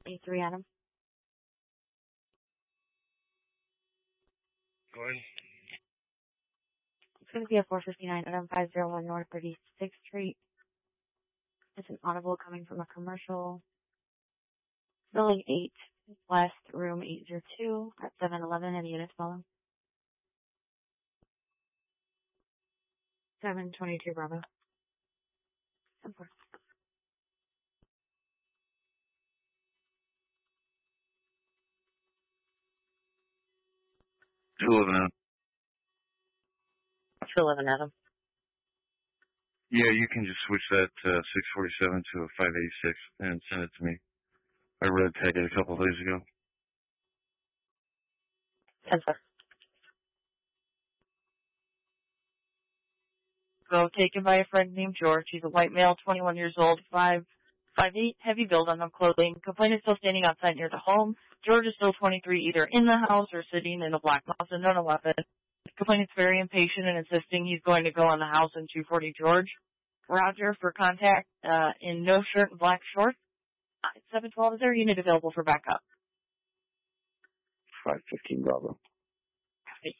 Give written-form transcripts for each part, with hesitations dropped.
A3 Adam. Go ahead. It's going to be a 459 Adam 501 North 36th Street. It's an audible coming from a commercial. Building 8, West, room 802 at 711 and the units follow. 722 Bravo. 10-4. 211 Adam. 211 Adam. Yeah, you can just switch that 647 to a 586 and send it to me. I red tagged it a couple of days ago. 10-4. So taken by a friend named George. He's a white male, 21 years old, 5'8", heavy build on the clothing. Complainant still standing outside near the home. George is still 23, either in the house or sitting in a black Mazda, not a weapon. Complainant's very impatient and insisting he's going to go in the house in 240 George. Roger for contact in no shirt and black shorts. 712, is there a unit available for backup? 515 Bravo. Copy.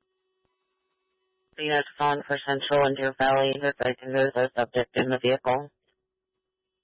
Units on for Central and Deer Valley. There's a subject in the vehicle.